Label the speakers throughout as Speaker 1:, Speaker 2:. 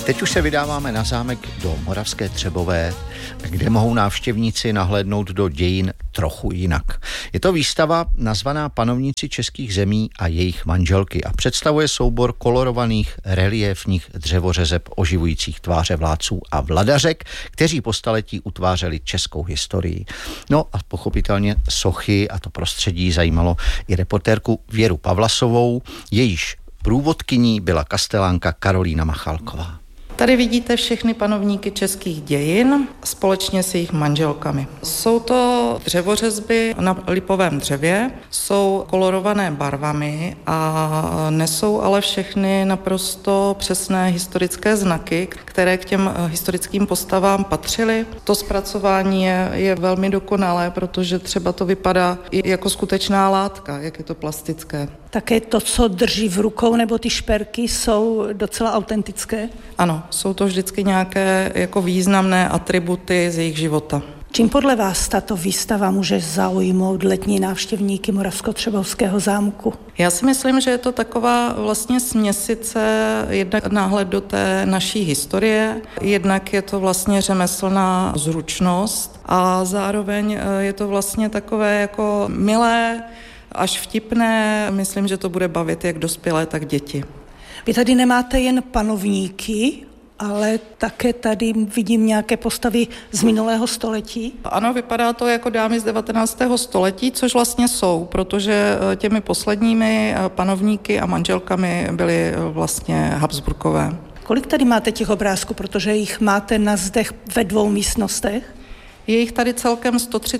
Speaker 1: Teď už se vydáváme na zámek do Moravské Třebové, kde mohou návštěvníci nahlédnout do dějin trochu jinak. Je to výstava nazvaná Panovníci českých zemí a jejich manželky a představuje soubor kolorovaných reliéfních dřevořezeb oživujících tváře vládců a vladařek, kteří po staletí utvářeli českou historii. No a pochopitelně sochy a to prostředí zajímalo i reportérku Věru Pavlasovou, jejíž průvodkyní byla kastelánka Karolína Machalková.
Speaker 2: Tady vidíte všechny panovníky českých dějin společně s jejich manželkami. Jsou to dřevořezby na lipovém dřevě, jsou kolorované barvami a nesou ale všechny naprosto přesné historické znaky, které k těm historickým postavám patřily. To zpracování je velmi dokonalé, protože třeba to vypadá i jako skutečná látka, jak je to plastické.
Speaker 3: Také to, co drží v rukou, nebo ty šperky, jsou docela autentické?
Speaker 2: Ano, jsou to vždycky nějaké jako významné atributy z jejich života.
Speaker 3: Čím podle vás tato výstava může zaujmout letní návštěvníky Moravskotřebovského zámku?
Speaker 2: Já si myslím, že je to taková vlastně směsice, jednak náhled do té naší historie, jednak je to vlastně řemeslná zručnost a zároveň je to vlastně takové jako milé, až vtipné. Myslím, že to bude bavit jak dospělé, tak děti.
Speaker 3: Vy tady nemáte jen panovníky, ale také tady vidím nějaké postavy z minulého století.
Speaker 2: Ano, vypadá to jako dámy z 19. století, což vlastně jsou, protože těmi posledními panovníky a manželkami byly vlastně Habsburkové.
Speaker 3: Kolik tady máte těch obrázků, protože jich máte na zdech ve 2 místnostech?
Speaker 2: Je jich tady celkem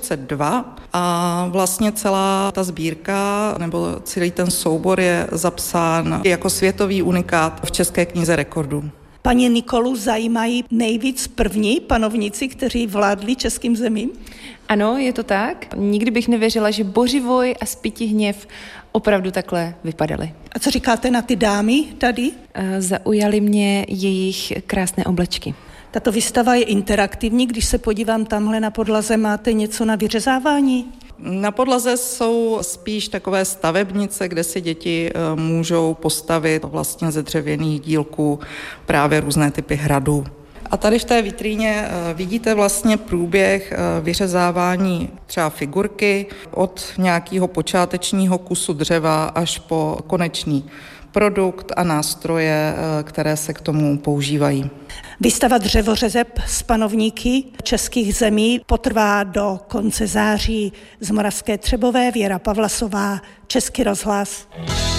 Speaker 2: 132 a vlastně celá ta sbírka nebo celý ten soubor je zapsán jako světový unikát v České knize rekordů.
Speaker 3: Paní Nikolu zajímají nejvíc první panovníci, kteří vládli českým zemím?
Speaker 4: Ano, je to tak. Nikdy bych nevěřila, že Bořivoj a Spytihněv opravdu takhle vypadaly.
Speaker 3: A co říkáte na ty dámy tady?
Speaker 4: Zaujaly mě jejich krásné oblečky.
Speaker 3: Tato výstava je interaktivní, když se podívám tamhle na podlaze, máte něco na vyřezávání?
Speaker 2: Na podlaze jsou spíš takové stavebnice, kde si děti můžou postavit vlastně ze dřevěných dílků právě různé typy hradů. A tady v té vitríně vidíte vlastně průběh vyřezávání třeba figurky od nějakého počátečního kusu dřeva až po konečný produkt a nástroje, které se k tomu používají.
Speaker 3: Výstava dřevořezeb s panovníky českých zemí potrvá do konce září. Z Moravské Třebové Věra Pavlasová, Český rozhlas.